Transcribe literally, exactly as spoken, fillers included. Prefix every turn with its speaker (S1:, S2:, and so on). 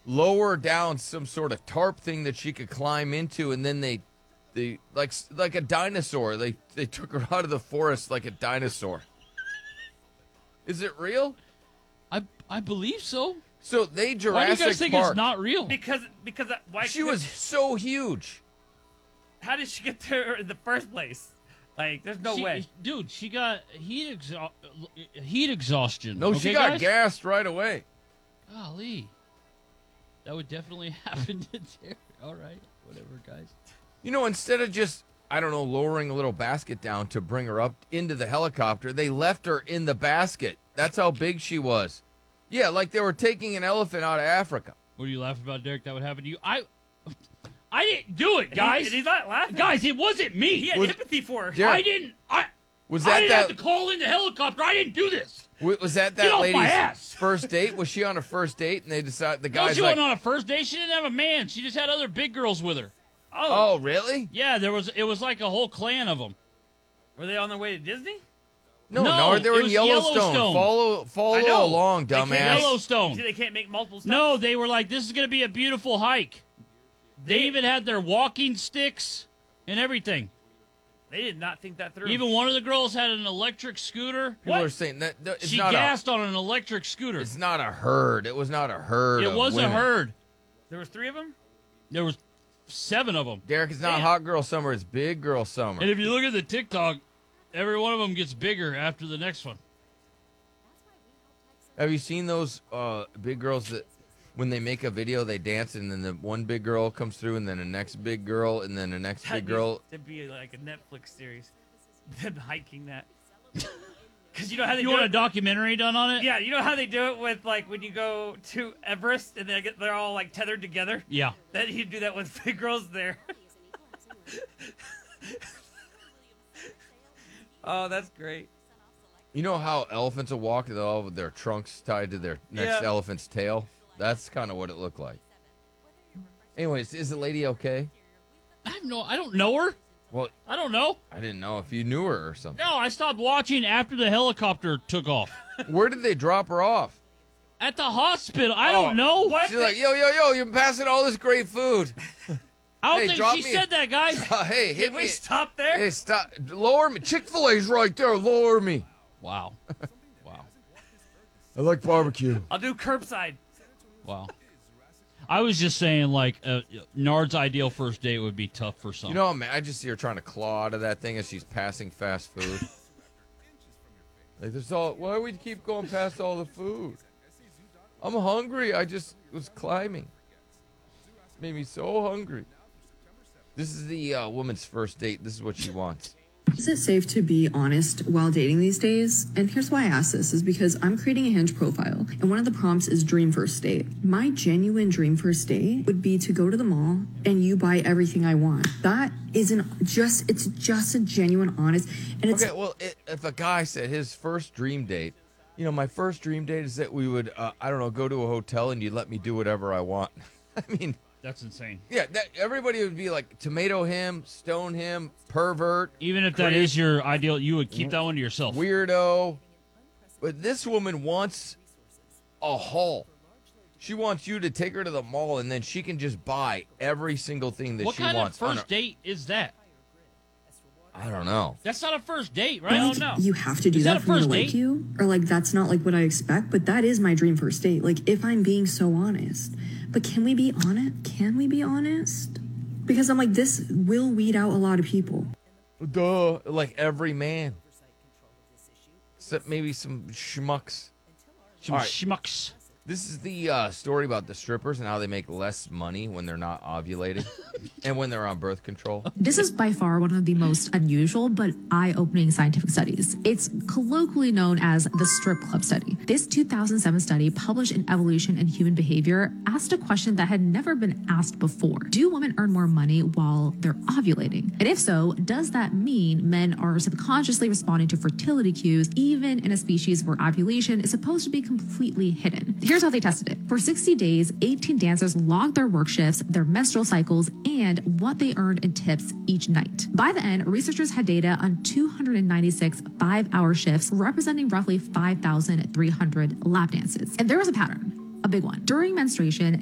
S1: lower down some sort of tarp thing that she could climb into, and then they, they like like a dinosaur. They they took her out of the forest like a dinosaur. Is it real?
S2: I I believe so.
S1: So they Jurassic
S2: Why do you guys think
S1: Park,
S2: it's not real?
S3: Because because uh, why
S1: she was so huge.
S3: How did she get there in the first place? Like, there's no
S2: She-
S3: way.
S2: Dude, she got heat exha- heat exhaustion.
S1: No,
S2: okay,
S1: she got
S2: guys?
S1: gassed right away.
S2: Golly. That would definitely happen to Derek. All right, whatever, guys.
S1: You know, instead of just, I don't know, lowering a little basket down to bring her up into the helicopter, they left her in the basket. That's how big she was. Yeah, like they were taking an elephant out of Africa.
S2: What are you laughing about, Derek? That would happen to you? I I didn't do it, guys.
S3: And he- and he's not laughing.
S2: Guys, it wasn't me.
S3: He had
S1: Was-
S3: empathy for her.
S1: Derek,
S2: I didn't. I
S1: Was
S2: I
S1: that
S2: didn't
S1: that?
S2: have to call in the helicopter. I didn't do this.
S1: w- Was that
S2: Get
S1: that
S2: off my
S1: lady's
S2: ass.
S1: first date? Was she on a first date and they decided the
S2: No,
S1: guy's
S2: she
S1: like,
S2: wasn't on a first date. She didn't have a man. She just had other big girls with her.
S1: "Oh, really?
S2: Yeah, there was. It was like a whole clan of them.
S3: Were they on their way to Disney?
S1: No,
S2: No,
S1: no, they were
S2: it
S1: in
S2: was
S1: Yellowstone.
S2: Yellowstone.
S1: Follow,
S3: I
S1: follow
S3: know.
S1: along,
S3: They can't
S1: dumbass."
S3: make-
S2: Yellowstone.
S3: See, they can't make multiple stops?
S2: No, they were like, this is going to be a beautiful hike. They even had their walking sticks and everything.
S3: They did not think that through.
S2: Even one of the girls had an electric scooter.
S1: People are saying that that- it's
S2: She
S1: not
S2: gassed on an electric scooter.
S1: a, it's not a herd. It was not a herd.
S2: It
S1: of
S2: was
S1: women.
S2: a herd.
S3: There was three of them?
S2: There was seven of them.
S1: Derek, it's not
S3: Damn.
S1: hot girl summer. It's big girl summer.
S2: And if you look at the TikTok, every one of them gets bigger after the next one.
S1: Have you seen those uh, big girls that when they make a video, they dance, and then the one big girl comes through, and then the next big girl, and then the next big girl?
S3: It'd be like a Netflix series. Them hiking that. Because you know how they
S2: You
S3: do
S2: want a
S3: it?
S2: documentary done on it?
S3: Yeah, you know how they do it with, like, when you go to Everest and they get, they're all, like, tethered together?
S2: Yeah.
S3: Then you do that with big girls there. Oh, that's great.
S1: You know how elephants will walk with all of their trunks tied to their next
S3: Yeah.
S1: elephant's tail? That's kind of what it looked like. Anyways, is the lady okay?
S2: I have no. I don't know her.
S1: Well,
S2: I don't know.
S1: I didn't know if you knew her or something.
S2: No, I stopped watching after the helicopter took off.
S1: Where did they drop her off?
S2: At the hospital. I
S1: Oh.
S2: don't know.
S3: What?
S1: She's like, yo, yo, yo, you're passing all this great food.
S2: I don't
S1: Hey,
S2: think
S1: drop
S2: she
S1: me-
S2: said that, guys.
S1: Uh, hey, hit
S3: Can we
S1: me.
S3: stop there?
S1: Hey, stop. Lower me. Chick-fil-A's right there. Lower me.
S2: Wow. Wow.
S1: I like barbecue.
S3: I'll do curbside.
S2: Wow. I was just saying, like, uh, Nard's ideal first date would be tough for some.
S1: You know, man, I just see her trying to claw out of that thing as she's passing fast food. Like, there's all. Why do we keep going past all the food? I'm hungry. I just was climbing. Made me so hungry. This is the uh, woman's first date. This is what she wants.
S4: Is it safe to be honest while dating these days? And here's why I ask this is because I'm creating a Hinge profile and one of the prompts is dream first date. My genuine dream first date would be to go to the mall and you buy everything I want. That isn't just, it's just a genuine honest. And it's
S1: Okay, well, it, if a guy said his first dream date, you know, my first dream date is that we would, uh, I don't know, go to a hotel and you'd let me do whatever I want. I mean,
S2: That's insane.
S1: yeah, that, everybody would be like, tomato him, stone him, pervert,
S2: Even if that
S1: Crazy.
S2: is your ideal, you would keep that one to yourself.
S1: weirdo. But this woman wants a haul. She wants you to take her to the mall and then she can just buy every single thing that
S2: What
S1: she
S2: kind
S1: wants.
S2: of
S1: on
S2: first
S1: her-
S2: date is that?
S1: I don't know.
S2: That's not a first date, right?
S3: I
S4: like,
S3: don't know.
S4: you have to do
S2: Is
S4: that,
S2: that a
S4: for me to
S2: first
S4: like
S2: date?
S4: you, or like that's not like what I expect. But that is my dream first date. Like if I'm being so honest. But can we be honest? Can we be honest? Because I'm like this will weed out a lot of people.
S1: Duh. Like every man. Except maybe some schmucks.
S2: Some
S1: All right.
S2: schmucks.
S1: This is the uh, story about the strippers and how they make less money when they're not ovulating and when they're on birth control.
S5: This is by far one of the most unusual but eye-opening scientific studies. It's colloquially known as the strip club study. This two thousand seven study, published in Evolution and Human Behavior, asked a question that had never been asked before. Do women earn more money while they're ovulating? And if so, does that mean men are subconsciously responding to fertility cues even in a species where ovulation is supposed to be completely hidden? Here's how they tested it. For sixty days, eighteen dancers logged their work shifts, their menstrual cycles, and what they earned in tips each night. By the end, researchers had data on two hundred ninety-six five-hour shifts, representing roughly five thousand three hundred lap dances. And there was a pattern, a big one. During menstruation,